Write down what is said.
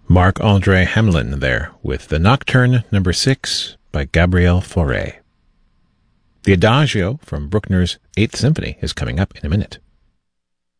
Marc-André Hamelin there with the Nocturne No. 6 by Gabriel Fauré. The Adagio from Bruckner's Eighth Symphony is coming up in a minute.